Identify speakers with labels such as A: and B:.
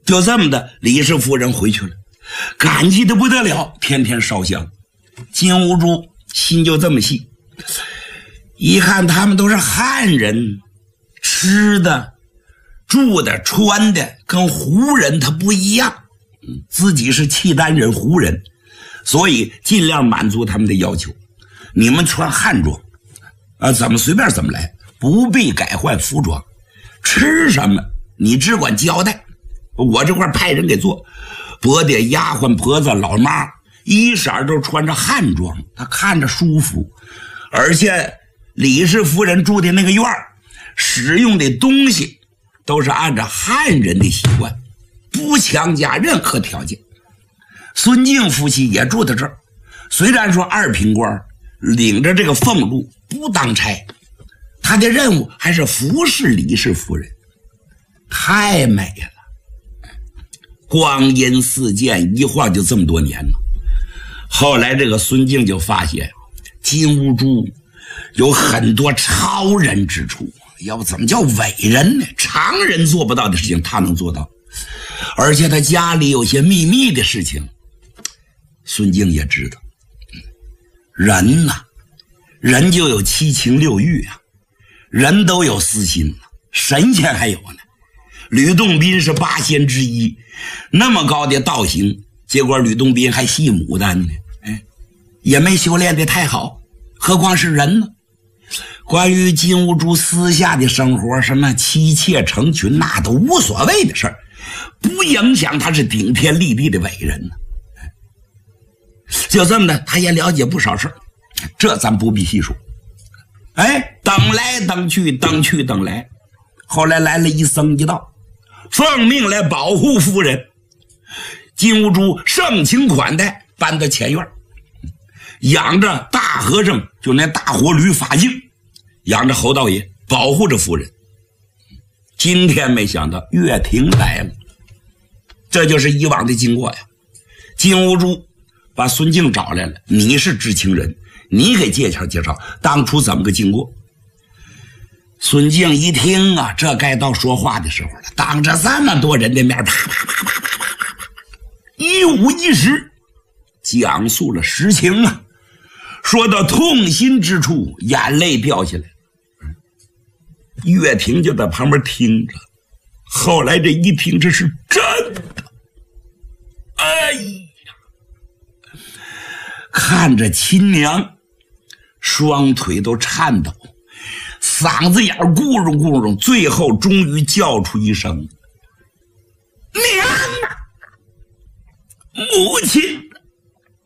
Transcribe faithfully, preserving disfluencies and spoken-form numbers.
A: 就这么的，李氏夫人回去了，感激的不得了，天天烧香。金兀术心就这么细，一看他们都是汉人，吃的、住的、穿的跟胡人他不一样，自己是契丹人、胡人，所以尽量满足他们的要求。你们穿汉装啊，怎么随便怎么来，不必改换服装。吃什么你只管交代，我这块派人给做。伯爹、丫鬟、婆子、老妈一色都穿着汉装，他看着舒服。而且李氏夫人住的那个院使用的东西都是按照汉人的习惯，不强加任何条件。孙敬夫妻也住在这儿，虽然说二品官领着这个俸禄不当差，他的任务还是服侍李氏夫人，太美了。光阴似箭，一晃就这么多年了。后来这个孙敬就发现金兀术有很多超人之处，要不怎么叫伟人呢？常人做不到的事情他能做到，而且他家里有些秘密的事情孙敬也知道。人呐、啊，人就有七情六欲啊，人都有私心，神仙还有呢。吕洞宾是八仙之一，那么高的道行，结果吕洞宾还戏牡丹呢，哎，也没修炼的太好，何况是人呢？关于金兀术私下的生活，什么妻妾成群，那都无所谓的事儿，不影响他是顶天立地的伟人呢。就这么的，他也了解不少事儿，这咱不必细说。哎，等来等去，等去等来，后来来了一僧一道，奉命来保护夫人。金兀术盛情款待，搬到前院，养着大和尚，就那大活驴法镜，养着侯道爷，保护着夫人。今天没想到岳霆来了，这就是以往的经过呀。金兀术把孙敬找来了，你是知情人，你给介绍介绍当初怎么个经过。孙敬一听啊，这该到说话的时候了，当着这么多人的面，啪啪啪啪啪啪啪，一五一十讲述了实情啊。说到痛心之处，眼泪掉下来。岳霆就在旁边听着，后来这一听，这是真的。哎呀，看着亲娘双腿都颤抖，嗓子眼咕噜咕噜，最后终于叫出一声：娘啊，母亲！